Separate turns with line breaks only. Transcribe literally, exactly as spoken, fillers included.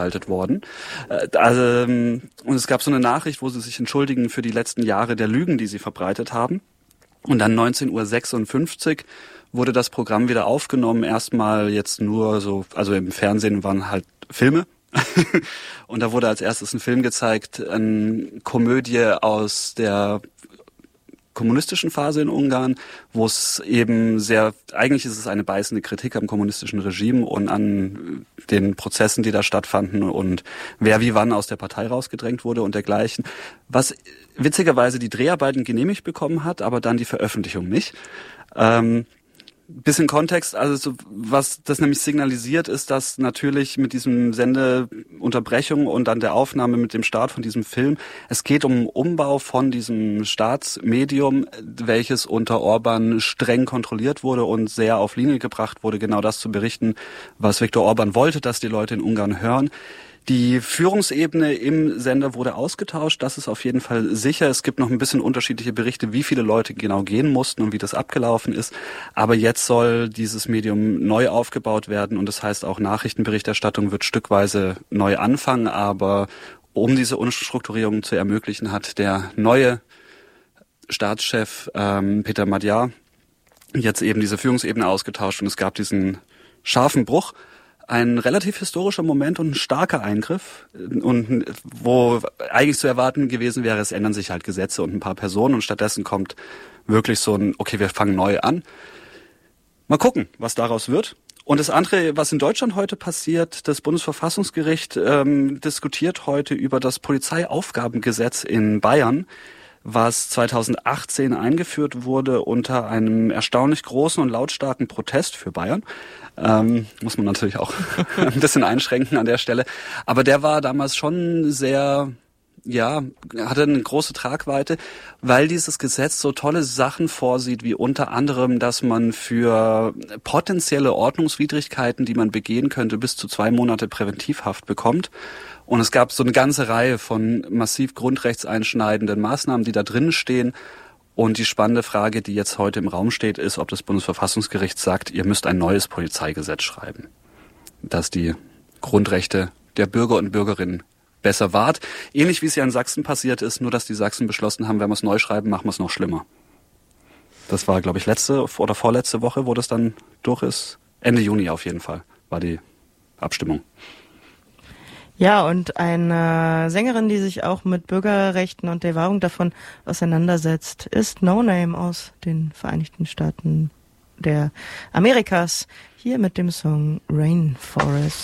geschaltet worden. Also, und es gab so eine Nachricht, wo sie sich entschuldigen für die letzten Jahre der Lügen, die sie verbreitet haben. Und dann neunzehn Uhr sechsundfünfzig wurde das Programm wieder aufgenommen. Erstmal jetzt nur so, also im Fernsehen waren halt Filme. Und da wurde als erstes ein Film gezeigt, eine Komödie aus der kommunistischen Phase in Ungarn, wo es eben sehr, eigentlich ist es eine beißende Kritik am kommunistischen Regime und an den Prozessen, die da stattfanden und wer wie wann aus der Partei rausgedrängt wurde und dergleichen. Was witzigerweise die Dreharbeiten genehmigt bekommen hat, aber dann die Veröffentlichung nicht. Ähm, Bisschen Kontext, also so, was das nämlich signalisiert, ist, dass natürlich mit diesem Sendeunterbrechung und dann der Aufnahme mit dem Start von diesem Film, es geht um Umbau von diesem Staatsmedium, welches unter Orban streng kontrolliert wurde und sehr auf Linie gebracht wurde, genau das zu berichten, was Viktor Orban wollte, dass die Leute in Ungarn hören. Die Führungsebene im Sender wurde ausgetauscht, das ist auf jeden Fall sicher. Es gibt noch ein bisschen unterschiedliche Berichte, wie viele Leute genau gehen mussten und wie das abgelaufen ist. Aber jetzt soll dieses Medium neu aufgebaut werden und das heißt auch Nachrichtenberichterstattung wird stückweise neu anfangen. Aber um diese Umstrukturierung zu ermöglichen, hat der neue Staatschef ähm, Peter Magyar jetzt eben diese Führungsebene ausgetauscht und es gab diesen scharfen Bruch. Ein relativ historischer Moment und ein starker Eingriff und wo eigentlich zu erwarten gewesen wäre, es ändern sich halt Gesetze und ein paar Personen und stattdessen kommt wirklich so ein, okay, wir fangen neu an. Mal gucken, was daraus wird. Und das andere, was in Deutschland heute passiert, das Bundesverfassungsgericht ähm, diskutiert heute über das Polizeiaufgabengesetz in Bayern, was zweitausendachtzehn eingeführt wurde unter einem erstaunlich großen und lautstarken Protest für Bayern. Ähm, muss man natürlich auch ein bisschen einschränken an der Stelle. Aber der war damals schon sehr, ja, hatte eine große Tragweite, weil dieses Gesetz so tolle Sachen vorsieht, wie unter anderem, dass man für potenzielle Ordnungswidrigkeiten, die man begehen könnte, bis zu zwei Monate Präventivhaft bekommt. Und es gab so eine ganze Reihe von massiv grundrechtseinschneidenden Maßnahmen, die da drin stehen. Und die spannende Frage, die jetzt heute im Raum steht, ist, ob das Bundesverfassungsgericht sagt, ihr müsst ein neues Polizeigesetz schreiben, das die Grundrechte der Bürger und Bürgerinnen besser wahrt. Ähnlich wie es ja in Sachsen passiert ist, nur dass die Sachsen beschlossen haben, wenn wir es neu schreiben, machen wir es noch schlimmer. Das war, glaube ich, letzte oder vorletzte Woche, wo das dann durch ist. Ende Juni auf jeden Fall war die Abstimmung.
Ja, und eine Sängerin, die sich auch mit Bürgerrechten und der Wahrung davon auseinandersetzt, ist No Name aus den Vereinigten Staaten der Amerikas. Hier mit dem Song Rainforest.